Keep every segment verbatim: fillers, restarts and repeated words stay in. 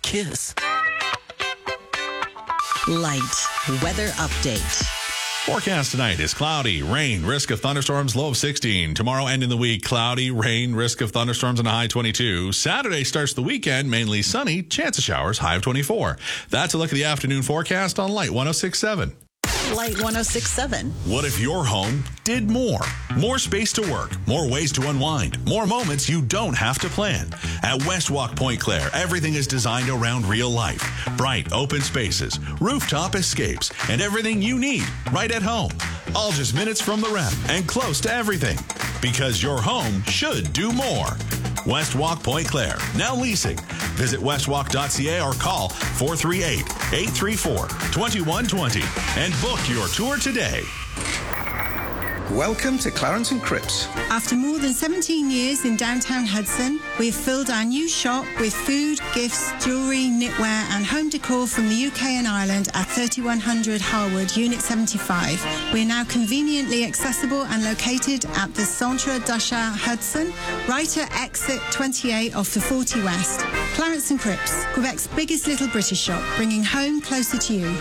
kiss. Light weather update. Forecast tonight is cloudy, rain, risk of thunderstorms, low of sixteen. Tomorrow end in the week, cloudy, rain, risk of thunderstorms, and a high twenty-two. Saturday starts the weekend, mainly sunny, chance of showers, high of twenty-four. That's a look at the afternoon forecast on Light one oh six point seven. Light one oh six point seven. What if your home did more? More space to work, more ways to unwind, more moments you don't have to plan. At West Walk Point Claire, everything is designed around real life. Bright, open spaces, rooftop escapes, and everything you need right at home. All just minutes from the rep and close to everything. Because your home should do more. West Walk Point Claire, now leasing. Visit westwalk dot c a or call four three eight, eight three four, two one two zero and book your tour today. Welcome to Clarence and Cripps. After more than seventeen years in downtown Hudson, we've filled our new shop with food, gifts, jewellery, knitwear and home decor from the U K and Ireland at thirty-one hundred Harwood, Unit seventy-five. We're now conveniently accessible and located at the Centre d'achat Hudson, right at exit twenty-eight off the forty West. Clarence and Cripps, Quebec's biggest little British shop, bringing home closer to you.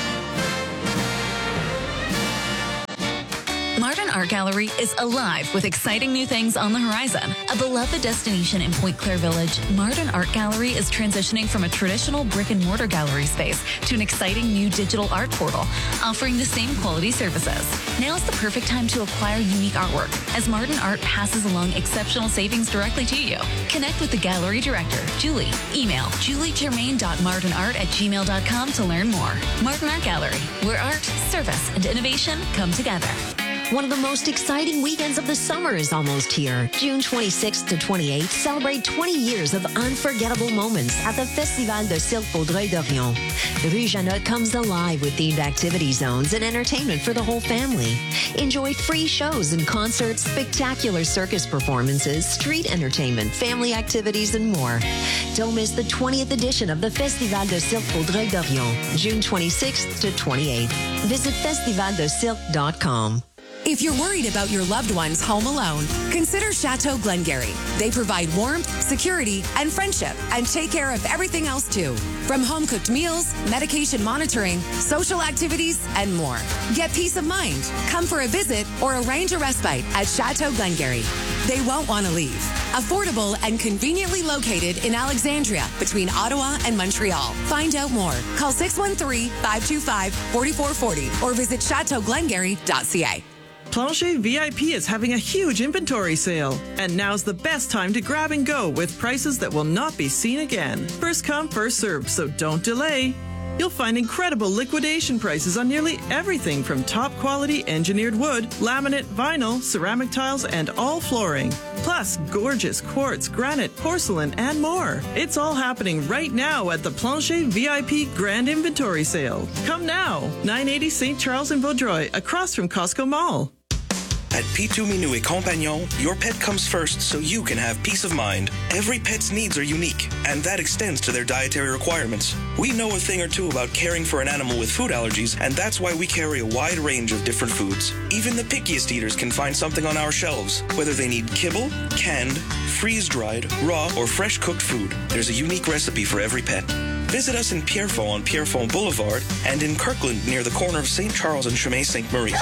Martin Art Gallery is alive with exciting new things on the horizon. A beloved destination in Point Claire Village, Martin Art Gallery is transitioning from a traditional brick-and-mortar gallery space to an exciting new digital art portal, offering the same quality services. Now is the perfect time to acquire unique artwork, as Martin Art passes along exceptional savings directly to you. Connect with the gallery director, Julie. Email julie germain dot martin art at gmail dot com to learn more. Martin Art Gallery, where art, service, and innovation come together. One of the most exciting weekends of the summer is almost here. June twenty-sixth to twenty-eighth, celebrate twenty years of unforgettable moments at the Festival de Cirque Vaudreuil-Dorion. Rue Janot comes alive with themed activity zones and entertainment for the whole family. Enjoy free shows and concerts, spectacular circus performances, street entertainment, family activities, and more. Don't miss the twentieth edition of the Festival de Cirque Vaudreuil-Dorion, June twenty-sixth to twenty-eighth. Visit festival de cirque dot com. If you're worried about your loved ones home alone, consider Chateau Glengarry. They provide warmth, security, and friendship, and take care of everything else too. From home-cooked meals, medication monitoring, social activities, and more. Get peace of mind. Come for a visit or arrange a respite at Chateau Glengarry. They won't want to leave. Affordable and conveniently located in Alexandria, between Ottawa and Montreal. Find out more. Call six one three, five two five, four four four zero or visit chateau glengarry dot c a. Plancher V I P is having a huge inventory sale, and now's the best time to grab and go with prices that will not be seen again. First come, first served, so don't delay. You'll find incredible liquidation prices on nearly everything from top-quality engineered wood, laminate, vinyl, ceramic tiles, and all flooring. Plus, gorgeous quartz, granite, porcelain, and more. It's all happening right now at the Plancher V I P Grand Inventory Sale. Come now, nine eighty Saint Charles in Vaudreuil, across from Costco Mall. At Pitou Minou et Compagnon, your pet comes first so you can have peace of mind. Every pet's needs are unique, and that extends to their dietary requirements. We know a thing or two about caring for an animal with food allergies, and that's why we carry a wide range of different foods. Even the pickiest eaters can find something on our shelves, whether they need kibble, canned, freeze-dried, raw, or fresh-cooked food. There's a unique recipe for every pet. Visit us in Pierrefonds on Pierrefonds Boulevard and in Kirkland near the corner of Saint Charles and Chemin Sainte-Marie.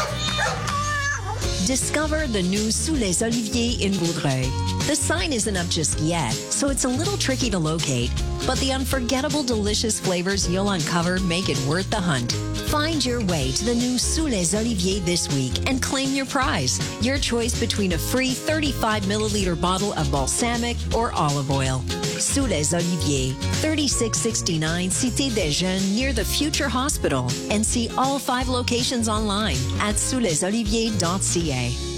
Discover the new Sous les Oliviers in Vaudreuil. The sign isn't up just yet, so it's a little tricky to locate, but the unforgettable delicious flavors you'll uncover make it worth the hunt. Find your way to the new Sous les Oliviers this week and claim your prize. Your choice between a free thirty-five milliliter bottle of balsamic or olive oil. Sous les Oliviers, thirty-six sixty-nine Cité des Jeunes near the Future Hospital, and see all five locations online at sous les oliviers dot c a.